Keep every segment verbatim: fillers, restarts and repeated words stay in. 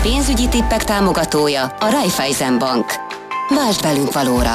pénzügyi tippek támogatója a Raiffeisen Bank. Vásd velünk valóra!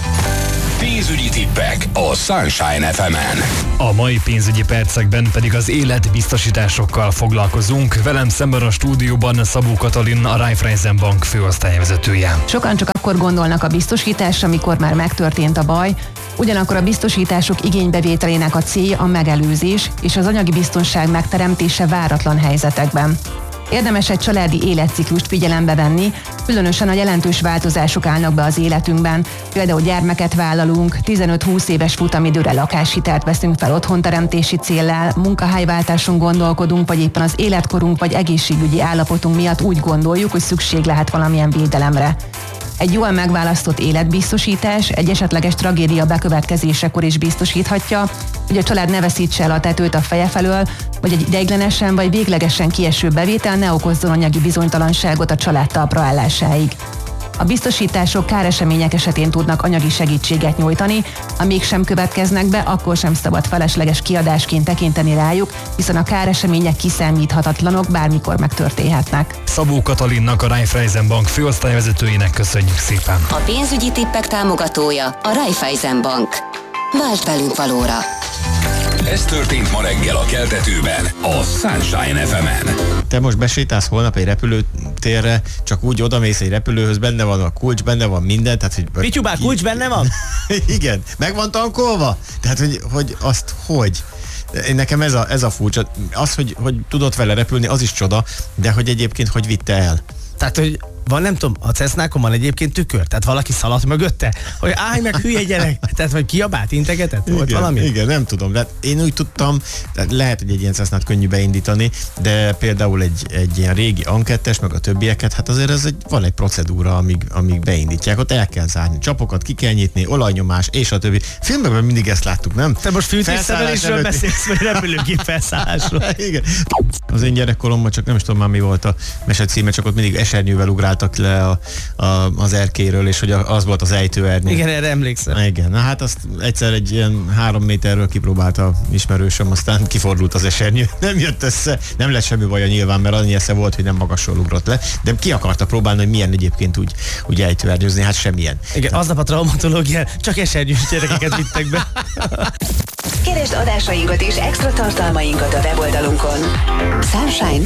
Pénzügyi tippek a Sunshine ef emen. A mai pénzügyi percekben pedig az életbiztosításokkal foglalkozunk. Velem szemben a stúdióban Szabó Katalin, a Raiffeisen Bank főosztályvezetője. Sokan csak akkor gondolnak a biztosításra, amikor már megtörtént a baj, ugyanakkor a biztosítások igénybevételének a célja a megelőzés és az anyagi biztonság megteremtése váratlan helyzetekben. Érdemes egy családi életciklust figyelembe venni, különösen a jelentős változások állnak be az életünkben. Például gyermeket vállalunk, tizenöt-húsz éves futamidőre lakáshitelt veszünk fel otthonteremtési céllal, munkahelyváltáson gondolkodunk, vagy éppen az életkorunk vagy egészségügyi állapotunk miatt úgy gondoljuk, hogy szükség lehet valamilyen védelemre. Egy jól megválasztott életbiztosítás egy esetleges tragédia bekövetkezésekor is biztosíthatja, hogy a család ne veszítse el a tetőt a feje felől, vagy egy ideiglenesen vagy véglegesen kieső bevétel ne okozzon anyagi bizonytalanságot a család talpra állásáig. A biztosítások káresemények esetén tudnak anyagi segítséget nyújtani, ha mégsem következnek be, akkor sem szabad felesleges kiadásként tekinteni rájuk, hiszen a káresemények kiszámíthatatlanok, bármikor megtörténhetnek. Szabó Katalinnak, a Raiffeisen Bank főosztályvezetőjének köszönjük szépen. A pénzügyi tippek támogatója a Raiffeisen Bank. Vásd velünk valóra! Ez történt ma reggel a Keltetőben, a Sunshine ef emen. Te most besétálsz holnap egy repülőtérre, csak úgy odamész egy repülőhöz, benne van a kulcs, benne van minden, tehát hogy... Pityubár, kulcs benne van? Igen, meg van tankolva? Tehát, hogy, hogy azt hogy? Nekem ez a, ez a furcsa. Az, hogy, hogy tudott vele repülni, az is csoda, de hogy egyébként hogy vitte el? Tehát, hogy van, nem tudom, a Cessnákon van egyébként tükör, tehát valaki szaladt mögötte, hogy állj meg, hülye gyerek, tehát vagy kiabált, integetett, igen, volt valami? Igen, nem tudom, de én úgy tudtam, tehát lehet, hogy egy ilyen Cessnát könnyű beindítani, de például egy, egy ilyen régi ankettes, meg a többieket, hát azért ez egy, van egy procedúra, amíg, amíg beindítják, ott el kell zárni, csapokat ki kell nyitni, olajnyomás, és a többi. Filmekben mindig ezt láttuk, nem? Te most fűtésszerelésről beszélsz, vagy repülőgép felszállásról? Igen. Az én gyerekkoromban csak nem is tudom már mi volt a mese címe, csak ott mindig esernyővel ugráltak le a, a, az erkéről, és hogy az volt az ejtőernyő. Igen, erre emlékszem. Igen, na hát azt egyszer egy ilyen három méterről kipróbálta ismerősöm, aztán kifordult az esernyő. Nem jött össze, nem lett semmi baja nyilván, mert annyi esze volt, hogy nem magasról ugrott le, de ki akarta próbálni, hogy milyen egyébként úgy, úgy ejtőernyőzni, hát semmilyen. Igen, aznap a traumatológián csak esernyős gyerekeket vittek be. Keresd adásainkat és extra tartalmainkat a weboldalunkon sunshine